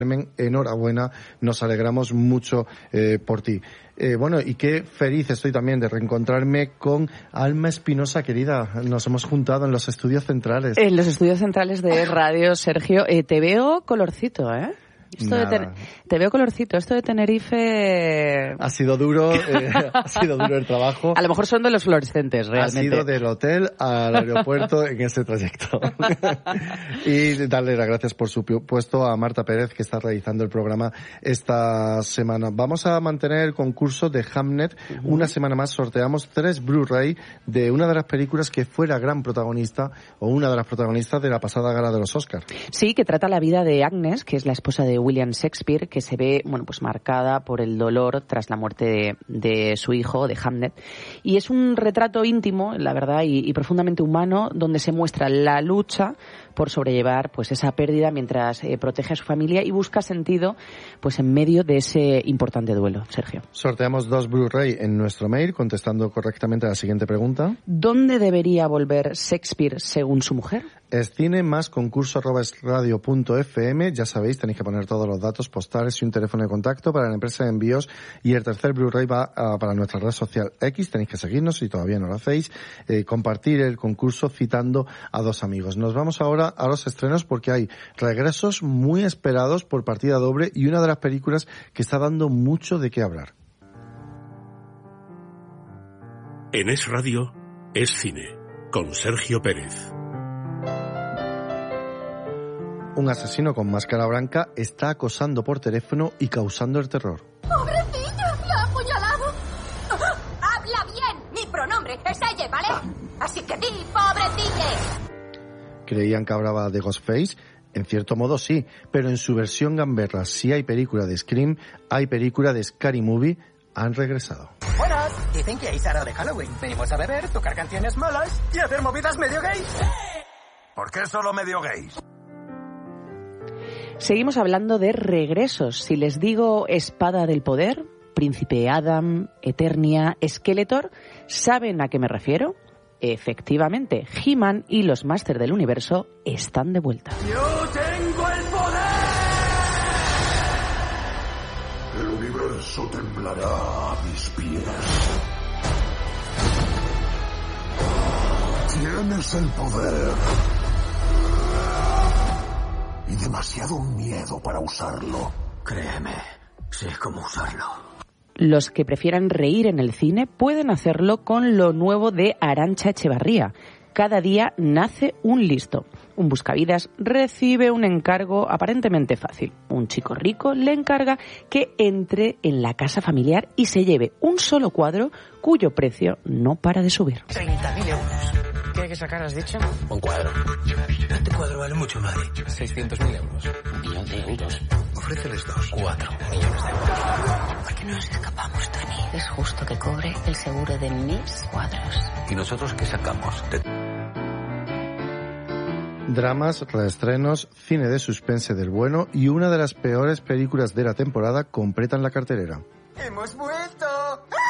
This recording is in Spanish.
Enhorabuena, nos alegramos mucho por ti. Bueno, y qué feliz estoy también de reencontrarme con Alma Espinosa, querida. Nos hemos juntado en los estudios centrales. En los estudios centrales de Radio, Sergio. Te veo colorcito, ¿eh? Te veo colorcito. Esto de Tenerife... Ha sido duro, ha sido duro el trabajo. A lo mejor son de los fluorescentes, realmente. Ha sido del hotel al aeropuerto en ese trayecto. Y darle las gracias, por supuesto, a Marta Pérez, que está realizando el programa esta semana. Vamos a mantener el concurso de Hamnet. Una semana más sorteamos 3 Blu-ray de una de las películas que fue la gran protagonista, o una de las protagonistas de la pasada gala de los Oscars. Sí, que trata la vida de Agnes, que es la esposa de William Shakespeare, que se ve, bueno, pues marcada por el dolor tras la muerte de su hijo, de Hamnet. Y es un retrato íntimo, la verdad, y profundamente humano, donde se muestra la lucha por sobrellevar pues esa pérdida mientras protege a su familia y busca sentido pues en medio de ese importante duelo. Sergio. Sorteamos 2 Blu-ray en nuestro mail, contestando correctamente a la siguiente pregunta. ¿Dónde debería volver Shakespeare según su mujer? Es cine más concurso@esradio.fm. Ya sabéis, tenéis que poner todos los datos postales y un teléfono de contacto para la empresa de envíos. Y el tercer Blu-ray va para nuestra red social X. Tenéis que seguirnos si todavía no lo hacéis. Compartir el concurso citando a 2 amigos. Nos vamos ahora a los estrenos porque hay regresos muy esperados por partida doble y una de las películas que está dando mucho de qué hablar. En Es Radio, Es Cine, con Sergio Pérez. Un asesino con máscara blanca está acosando por teléfono y causando el terror. ¡Pobrecilla! ¡La ha apuñalado! ¡Habla bien! Mi pronombre es ella, ¿vale? Así que di, pobrecilla. ¿Creían que hablaba de Ghostface? En cierto modo sí, pero en su versión gamberra, si hay película de Scream, hay película de Scary Movie, han regresado. Buenas, dicen que hay Sara de Halloween. Venimos a beber, tocar canciones malas y hacer movidas medio gays. ¿Por qué solo medio gays? Seguimos hablando de regresos. Si les digo Espada del Poder, Príncipe Adam, Eternia, Skeletor, ¿saben a qué me refiero? Efectivamente, He-Man y los Máster del Universo están de vuelta. ¡Yo tengo el poder! El universo temblará a mis pies. Tienes el poder. Y demasiado miedo para usarlo. Créeme, sé cómo usarlo. Los que prefieran reír en el cine pueden hacerlo con lo nuevo de Arantxa Echevarría. Cada día nace un listo. Un buscavidas recibe un encargo aparentemente fácil. Un chico rico le encarga que entre en la casa familiar y se lleve un solo cuadro cuyo precio no para de subir. 30.000 euros. ¿Qué hay que sacar, has dicho? Un cuadro. Este cuadro vale mucho, madre. 600.000 euros. 1 millón de euros. Ofréceles 2. 4 millones de euros. ¿Por qué no nos escapamos, Tony? Es justo que cobre el seguro de mis cuadros. ¿Y nosotros qué sacamos? Dramas, reestrenos, cine de suspense del bueno y una de las peores películas de la temporada completan la cartelera. ¡Hemos vuelto!